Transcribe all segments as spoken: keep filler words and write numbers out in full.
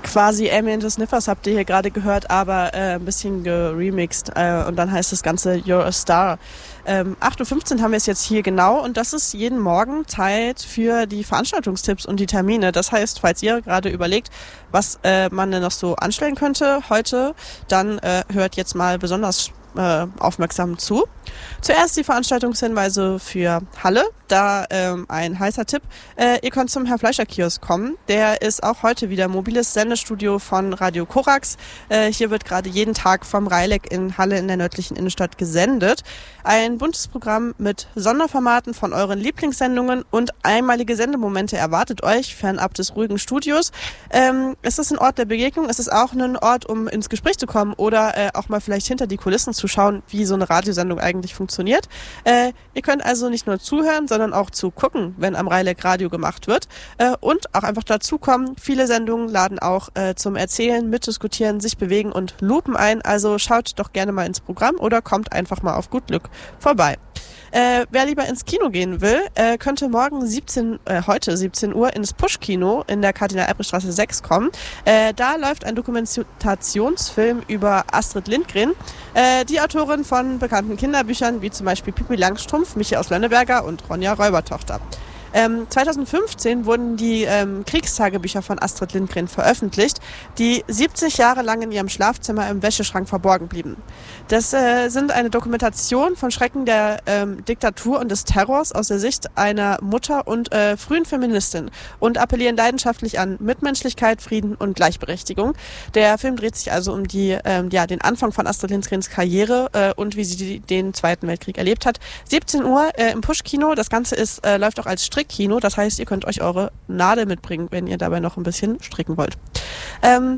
Quasi Amy and the Sniffers habt ihr hier gerade gehört, aber äh, ein bisschen geremixed. Äh, und dann heißt das Ganze You're a Star. Ähm, acht Uhr fünfzehn haben wir es jetzt hier genau und das ist jeden Morgen Zeit für die Veranstaltungstipps und die Termine. Das heißt, falls ihr gerade überlegt, was äh, man denn noch so anstellen könnte heute, dann äh, hört jetzt mal besonders äh, aufmerksam zu. Zuerst die Veranstaltungshinweise für Halle. Da ähm, ein heißer Tipp. Äh, ihr könnt zum Herr Fleischer Kiosk kommen. Der ist auch heute wieder mobiles Sendestudio von Radio Korax. Äh, hier wird gerade jeden Tag vom Reileck in Halle in der nördlichen Innenstadt gesendet. Ein buntes Programm mit Sonderformaten von euren Lieblingssendungen und einmalige Sendemomente erwartet euch, fernab des ruhigen Studios. Ähm, es ist ein Ort der Begegnung. Es ist auch ein Ort, um ins Gespräch zu kommen oder äh, auch mal vielleicht hinter die Kulissen zu schauen, wie so eine Radiosendung eigentlich funktioniert. Äh, ihr könnt also nicht nur zuhören, sondern auch zu gucken, wenn am Reileck Radio gemacht wird äh, und auch einfach dazukommen. Viele Sendungen laden auch äh, zum Erzählen, Mitdiskutieren, sich bewegen und Lupen ein. Also schaut doch gerne mal ins Programm oder kommt einfach mal auf gut Glück vorbei. Äh, wer lieber ins Kino gehen will, äh, könnte morgen siebzehn, äh, heute siebzehn Uhr ins Push-Kino in der Kardinal-Albrecht-Straße sechs kommen. Äh, da läuft ein Dokumentationsfilm über Astrid Lindgren, äh, die Autorin von bekannten Kinderbüchern wie zum Beispiel Pippi Langstrumpf, Michi aus Lönneberger und Ronja Räubertochter. Ähm, zweitausendfünfzehn wurden die ähm, Kriegstagebücher von Astrid Lindgren veröffentlicht, die siebzig Jahre lang in ihrem Schlafzimmer im Wäscheschrank verborgen blieben. Das äh, sind eine Dokumentation von Schrecken der ähm, Diktatur und des Terrors aus der Sicht einer Mutter und äh, frühen Feministin und appellieren leidenschaftlich an Mitmenschlichkeit, Frieden und Gleichberechtigung. Der Film dreht sich also um die, ähm, ja, den Anfang von Astrid Lindgrens Karriere äh, und wie sie die, den Zweiten Weltkrieg erlebt hat. siebzehn Uhr äh, im Push-Kino. Das Ganze ist, äh, läuft auch als Strickkino. Das heißt, ihr könnt euch eure Nadel mitbringen, wenn ihr dabei noch ein bisschen stricken wollt. Ähm,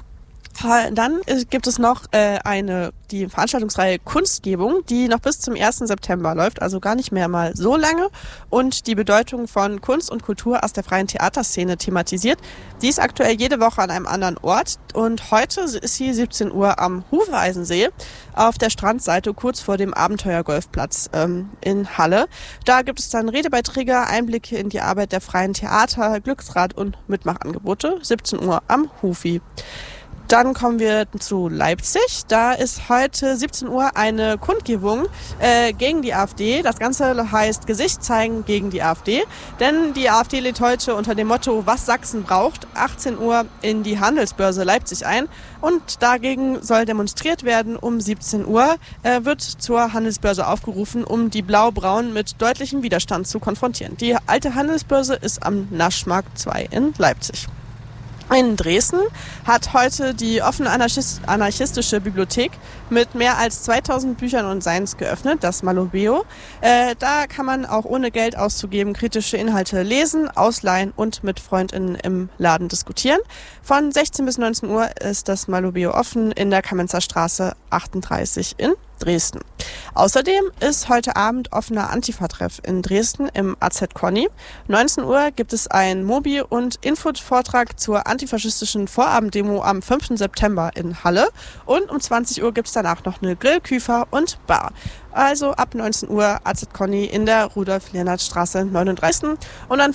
Dann gibt es noch äh, eine die Veranstaltungsreihe Kunstgebung, die noch bis zum ersten September läuft, also gar nicht mehr mal so lange und die Bedeutung von Kunst und Kultur aus der freien Theaterszene thematisiert. Die ist aktuell jede Woche an einem anderen Ort und heute ist sie siebzehn Uhr am Hufeisensee auf der Strandseite kurz vor dem Abenteuergolfplatz ähm, in Halle. Da gibt es dann Redebeiträge, Einblicke in die Arbeit der freien Theater, Glücksrad und Mitmachangebote. siebzehn Uhr am Hufi. Dann kommen wir zu Leipzig. Da ist heute siebzehn Uhr eine Kundgebung äh, gegen die AfD. Das Ganze heißt Gesicht zeigen gegen die AfD. Denn die AfD lädt heute unter dem Motto, was Sachsen braucht, achtzehn Uhr in die Handelsbörse Leipzig ein. Und dagegen soll demonstriert werden. Um siebzehn Uhr äh, wird zur Handelsbörse aufgerufen, um die Blau-Braun mit deutlichem Widerstand zu konfrontieren. Die alte Handelsbörse ist am Naschmarkt zwei in Leipzig. In Dresden hat heute die offene anarchistische Bibliothek mit mehr als zweitausend Büchern und Seins geöffnet, das Malobeo. Äh, da kann man auch ohne Geld auszugeben kritische Inhalte lesen, ausleihen und mit FreundInnen im Laden diskutieren. Von sechzehn bis neunzehn Uhr ist das Malobeo offen in der Kamenzer Straße achtunddreißig in Dresden. Außerdem ist heute Abend offener Antifa-Treff in Dresden im A Z Conny. neunzehn Uhr gibt es einen Mobi- und Info-Vortrag zur antifaschistischen Vorabenddemo am fünften September in Halle. Und um zwanzig Uhr gibt es danach noch eine Grill, Küfer und Bar. Also ab neunzehn Uhr A Z Conny in der Rudolf-Lehnert-Straße neununddreißig. Und dann